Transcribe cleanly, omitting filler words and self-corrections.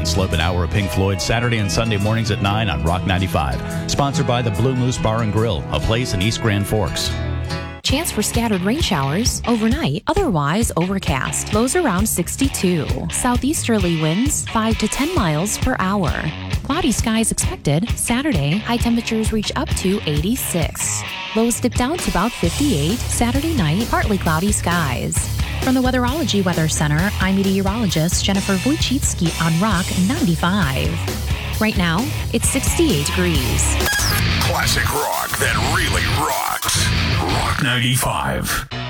and Slope, an hour of Pink Floyd, Saturday and Sunday mornings at 9 on Rock 95. Sponsored by the Blue Moose Bar and Grill, a place in East Grand Forks. Chance for scattered rain showers overnight, otherwise overcast. Lows around 62. Southeasterly winds 5 to 10 miles per hour. Cloudy skies expected. Saturday, high temperatures reach up to 86. Lows dip down to about 58. Saturday night, partly cloudy skies. From the Weatherology Weather Center, I'm meteorologist Jennifer Wojcicki on Rock 95. Right now, it's 68 degrees. Classic rock that really rocks. Rock 95.